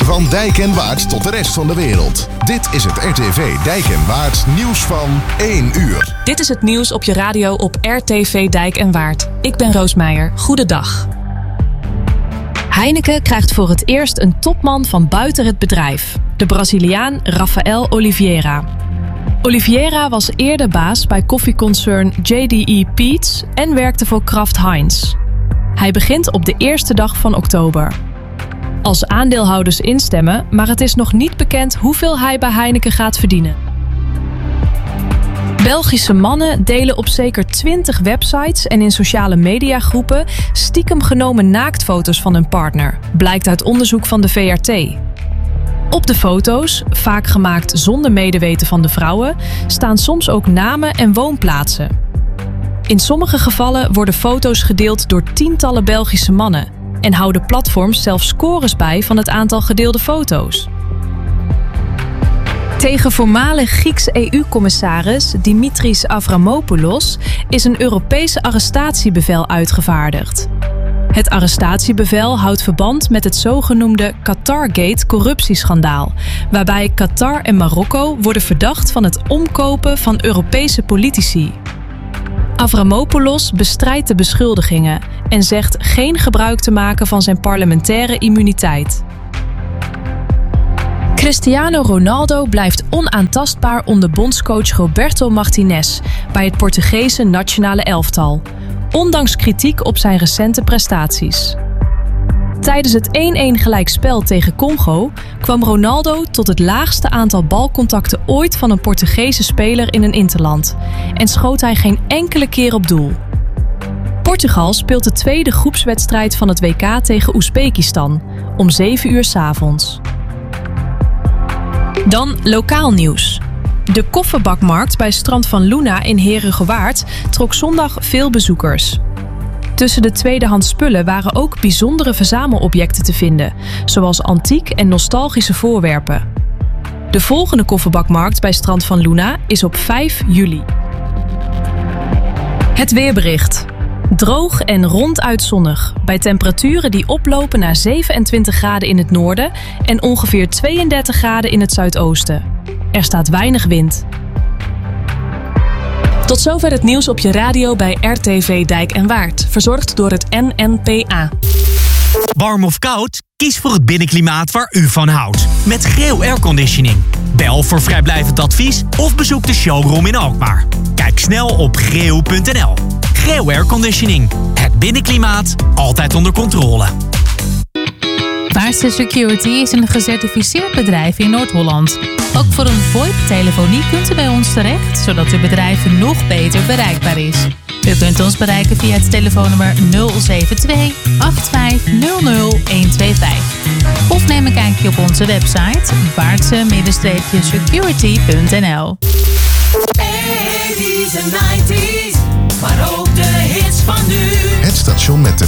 Van Dijk en Waard tot de rest van de wereld. Dit is het RTV Dijk en Waard nieuws van 1 uur. Dit is het nieuws op je radio op RTV Dijk en Waard. Ik ben Roos Meijer. Goedendag. Heineken krijgt voor het eerst een topman van buiten het bedrijf. De Braziliaan Rafael Oliveira. Oliveira was eerder baas bij koffieconcern JDE Peet's en werkte voor Kraft Heinz. Hij begint op de eerste dag van oktober. Als aandeelhouders instemmen, maar het is nog niet bekend hoeveel hij bij Heineken gaat verdienen. Belgische mannen delen op zeker 20 websites en in sociale mediagroepen stiekem genomen naaktfoto's van hun partner, blijkt uit onderzoek van de VRT. Op de foto's, vaak gemaakt zonder medeweten van de vrouwen, staan soms ook namen en woonplaatsen. In sommige gevallen worden foto's gedeeld door tientallen Belgische mannen en houden platforms zelfs scores bij van het aantal gedeelde foto's. Tegen voormalig Grieks EU-commissaris Dimitris Avramopoulos is een Europese arrestatiebevel uitgevaardigd. Het arrestatiebevel houdt verband met het zogenoemde Qatargate corruptieschandaal, waarbij Qatar en Marokko worden verdacht van het omkopen van Europese politici. Avramopoulos bestrijdt de beschuldigingen en zegt geen gebruik te maken van zijn parlementaire immuniteit. Cristiano Ronaldo blijft onaantastbaar onder bondscoach Roberto Martinez bij het Portugese nationale elftal, ondanks kritiek op zijn recente prestaties. Tijdens het 1-1 gelijkspel tegen Congo kwam Ronaldo tot het laagste aantal balcontacten ooit van een Portugese speler in een interland en schoot hij geen enkele keer op doel. Portugal speelt de tweede groepswedstrijd van het WK tegen Oezbekistan om 7 uur 's avonds. Dan lokaal nieuws. De kofferbakmarkt bij Strand van Luna in Herugewaard trok zondag veel bezoekers. Tussen de tweedehands spullen waren ook bijzondere verzamelobjecten te vinden, zoals antiek en nostalgische voorwerpen. De volgende kofferbakmarkt bij Strand van Luna is op 5 juli. Het weerbericht. Droog en ronduit zonnig, bij temperaturen die oplopen naar 27 graden in het noorden en ongeveer 32 graden in het zuidoosten. Er staat weinig wind. Tot zover het nieuws op je radio bij RTV Dijk en Waard, verzorgd door het NNPA. Warm of koud? Kies voor het binnenklimaat waar u van houdt. Met Greo Airconditioning. Bel voor vrijblijvend advies of bezoek de showroom in Alkmaar. Kijk snel op greo.nl. Greo Airconditioning. Het binnenklimaat altijd onder controle. Vaarste Security is een gecertificeerd bedrijf in Noord-Holland. Ook voor een VoIP-telefonie kunt u bij ons terecht, zodat uw bedrijf nog beter bereikbaar is. U kunt ons bereiken via het telefoonnummer 072 8500 125. Of neem een kijkje op onze website vaartse-security.nl. 80s en 90s, maar ook de hits van nu. Het station met de